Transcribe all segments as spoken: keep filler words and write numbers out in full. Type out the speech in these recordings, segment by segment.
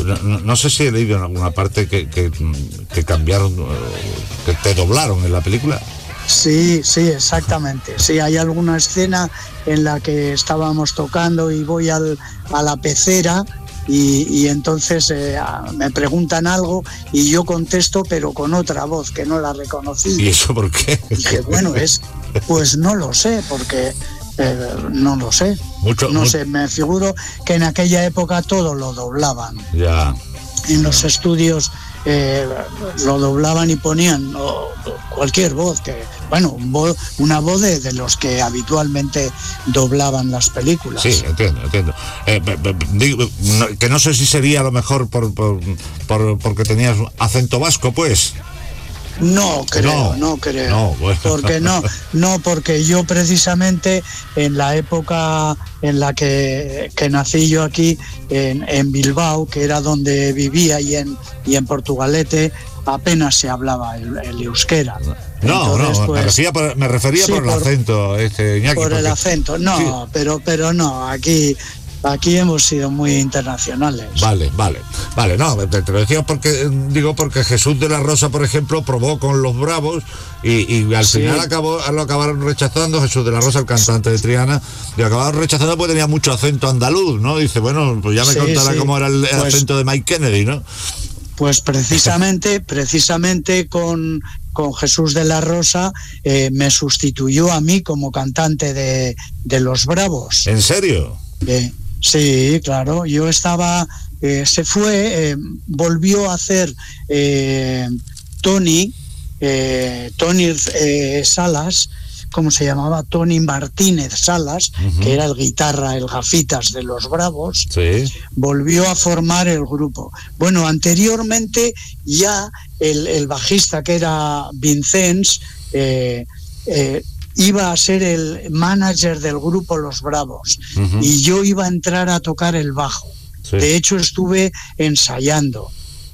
no, no sé si he leído en alguna parte que, que, que cambiaron, que te doblaron en la película. Sí, sí, exactamente. Sí, hay alguna escena en la que estábamos tocando y voy al, a la pecera y, y entonces eh, me preguntan algo y yo contesto pero con otra voz que no la reconocí. ¿Y eso por qué? Y dije, bueno, es, pues no lo sé, porque eh, no lo sé. Mucho, no mucho. sé, me figuro que en aquella época todo lo doblaban. Ya. En los estudios eh, lo doblaban y ponían oh, cualquier voz, que bueno, un vo- una voz de, de los que habitualmente doblaban las películas. Sí, entiendo, entiendo. Eh, be- be- digo, no, que no sé si sería a lo mejor por, por, por porque tenías acento vasco, pues. No creo, No, no, creo. no, bueno. Porque no, no, porque yo precisamente en la época en la que, que nací yo aquí, en, en Bilbao, que era donde vivía, y en, y en Portugalete, apenas se hablaba el, el euskera. No, Entonces, no, pues, me refería por, me refería sí, por el por- acento, este, Iñaki. por el porque- acento. No, Sí. pero, pero no, aquí, aquí hemos sido muy internacionales. Vale, vale, vale, no, te, te lo decía porque, digo, porque Jesús de la Rosa, por ejemplo, probó con los Bravos y, y al Sí. final acabó, lo acabaron rechazando. Jesús de la Rosa, el cantante de Triana, y lo acabaron rechazando porque tenía mucho acento andaluz, ¿no? Dice, bueno, pues ya me Sí, contará sí. cómo era el, el Pues- acento de Mike Kennedy, ¿no? Pues precisamente, precisamente con, con Jesús de la Rosa eh, me sustituyó a mí como cantante de, de Los Bravos. ¿En serio? Eh, sí, claro, yo estaba, eh, se fue, eh, volvió a hacer eh, Tony, eh, Tony eh, Salas, ¿cómo se llamaba? Tony Martínez Salas, Ujú. que era el guitarra, el gafitas de Los Bravos. Sí. Volvió a formar el grupo. Bueno, anteriormente ya el, el bajista, que era Vincents, eh, eh, iba a ser el manager del grupo Los Bravos. Ujú. Y yo iba a entrar a tocar el bajo. Sí. De hecho, estuve ensayando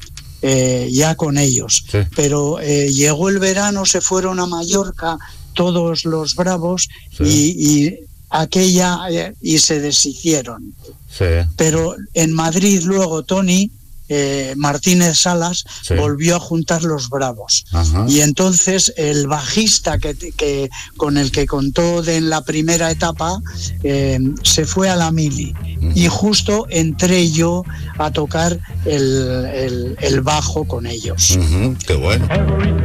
eh, ya con ellos. Sí. Pero eh, llegó el verano, se fueron a Mallorca todos Los Bravos, Sí. y, y aquella eh, y se deshicieron. Sí. Pero en Madrid luego Tony eh, Martínez Salas Sí. volvió a juntar Los Bravos. Ajá. Y entonces el bajista que, que con el que contó de en la primera etapa eh, se fue a la mili. Ujú. Y justo entré yo a tocar el, el, el bajo con ellos. Ujú, qué bueno.